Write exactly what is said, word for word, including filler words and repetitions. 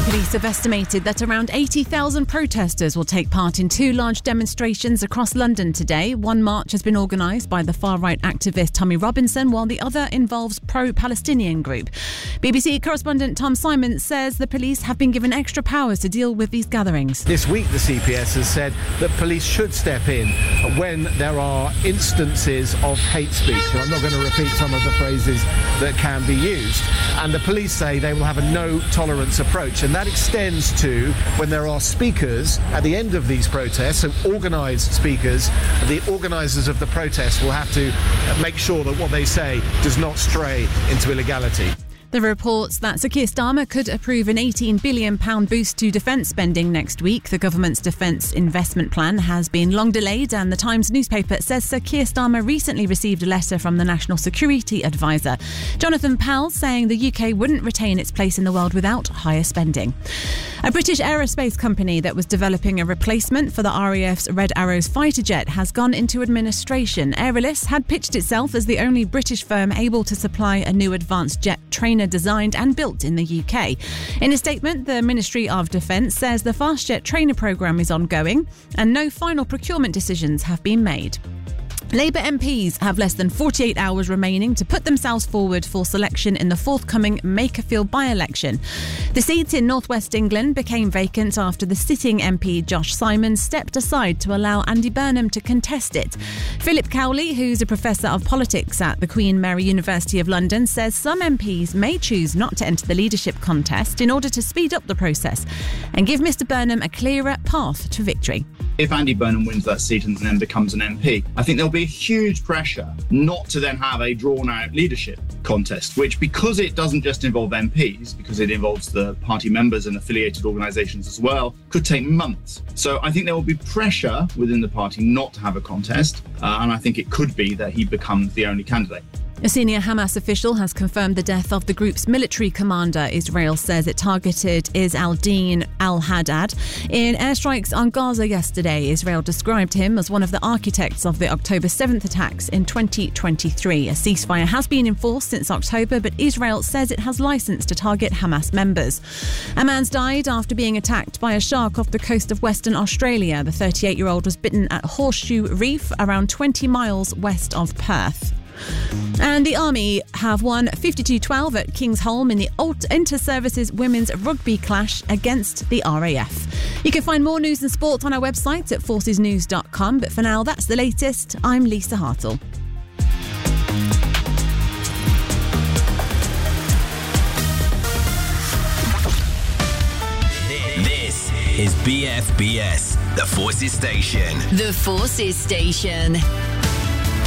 Police have estimated that around eighty thousand protesters will take part in two large demonstrations across London today. One march has been organised by the far-right activist Tommy Robinson, while the other involves pro-Palestinian group. B B C correspondent Tom Simon says the police have been given extra powers to deal with these gatherings. This week, the C P S has said that police should step in when there are instances of hate speech. And I'm not going to repeat some of the phrases that can be used. And the police say they will have a no-tolerance approach. And that extends to when there are speakers at the end of these protests, so organised speakers. The organisers of the protest will have to make sure that what they say does not stray into illegality. There are reports that Sir Keir Starmer could approve an eighteen billion pounds boost to defence spending next week. The government's defence investment plan has been long delayed, and the Times newspaper says Sir Keir Starmer recently received a letter from the National Security Advisor, Jonathan Powell, saying the U K wouldn't retain its place in the world without higher spending. A British aerospace company that was developing a replacement for the R A F's Red Arrows fighter jet has gone into administration. Aeralis had pitched itself as the only British firm able to supply a new advanced jet trainer designed and built in the U K. In a statement, the Ministry of Defence says the fast jet trainer programme is ongoing and no final procurement decisions have been made. Labour M Ps have less than forty-eight hours remaining to put themselves forward for selection in the forthcoming Makerfield by-election. The seat in North West England became vacant after the sitting M P Josh Simon stepped aside to allow Andy Burnham to contest it. Philip Cowley, who's a professor of politics at the Queen Mary University of London, says some M Ps may choose not to enter the leadership contest in order to speed up the process and give Mr Burnham a clearer path to victory. If Andy Burnham wins that seat and then becomes an M P, I think there'll be huge pressure not to then have a drawn-out leadership contest, which, because it doesn't just involve M Ps, because it involves the party members and affiliated organisations as well, could take months. So I think there will be pressure within the party not to have a contest, uh, and I think it could be that he becomes the only candidate. A senior Hamas official has confirmed the death of the group's military commander. Israel says it targeted Is al-Din al-Haddad in airstrikes on Gaza yesterday. Israel described him as one of the architects of the October seventh attacks in twenty twenty-three. A ceasefire has been enforced since October, but Israel says it has licence to target Hamas members. A man's died after being attacked by a shark off the coast of Western Australia. The thirty-eight-year-old was bitten at Horseshoe Reef, around twenty miles west of Perth. And the Army have won fifty-two twelve at Kingsholm in the Inter-Services Women's Rugby clash against the R A F. You can find more news and sport on our website at forces news dot com. But for now, that's the latest. I'm Lisa Hartle. This is B F B S, the Forces Station. The Forces Station.